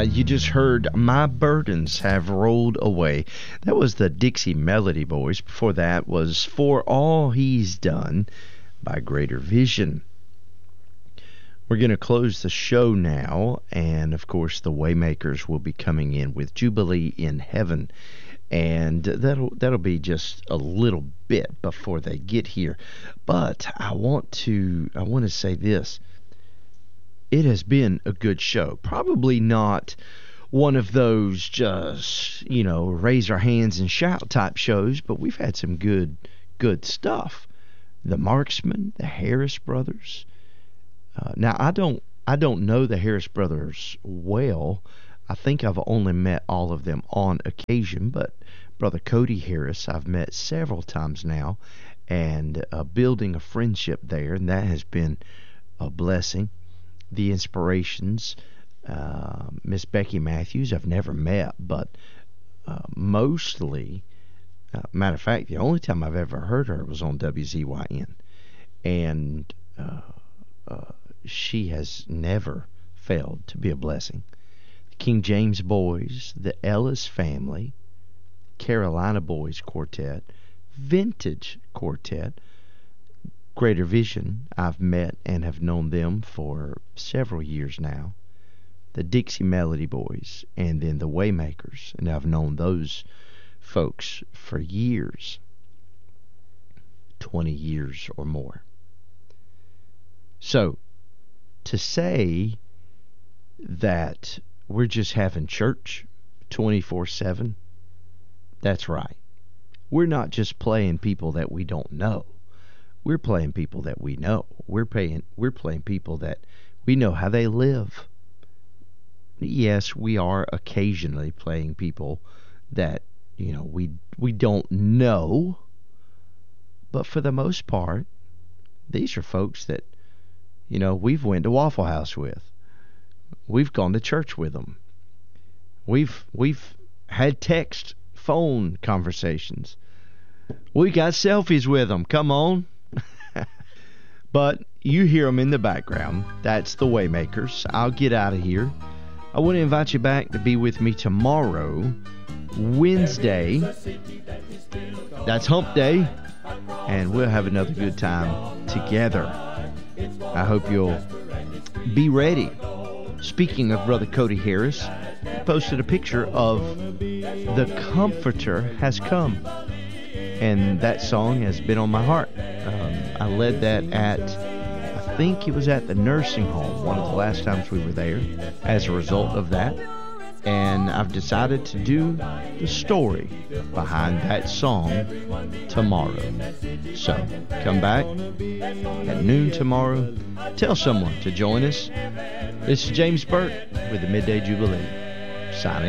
You just heard My Burdens Have Rolled Away. That was the Dixie Melody Boys. Before that was For All He's Done by Greater Vision. We're going to close the show now, and of course the Waymakers will be coming in with Jubilee in Heaven, and that'll be just a little bit before they get here. But I want to say this. It has been a good show. Probably not one of those just, raise our hands and shout type shows, but we've had some good stuff. The Marksmen, the Harris Brothers. Now, I don't know the Harris Brothers well. I think I've only met all of them on occasion, but Brother Cody Harris I've met several times now, and building a friendship there, and that has been a blessing. The Inspirations, Miss Becky Matthews, I've never met, but mostly, matter of fact, the only time I've ever heard her was on WZYN, and she has never failed to be a blessing. The King James Boys, the Ellis Family, Carolina Boys Quartet, Vintage Quartet, Greater Vision, I've met and have known them for several years now. The Dixie Melody Boys, and then the Waymakers, and I've known those folks for years, 20 years or more. So, to say that we're just having church 24/7, that's right. We're not just playing people that we don't know. We're playing people that we know. We're playing people that we know how they live. Yes, we are occasionally playing people that, we don't know. But for the most part, these are folks that, we've went to Waffle House with. We've gone to church with them. We've had text, phone conversations. We got selfies with them. Come on. But you hear them in the background. That's the Waymakers. I'll get out of here. I want to invite you back to be with me tomorrow, Wednesday. That's Hump Day. And we'll have another good time together. I hope you'll be ready. Speaking of Brother Cody Harris, he posted a picture of The Comforter Has Come. And that song has been on my heart. I led that I think it was at the nursing home, one of the last times we were there, as a result of that. And I've decided to do the story behind that song tomorrow. So, come back at noon tomorrow. Tell someone to join us. This is James Burt with the Midday Jubilee, signing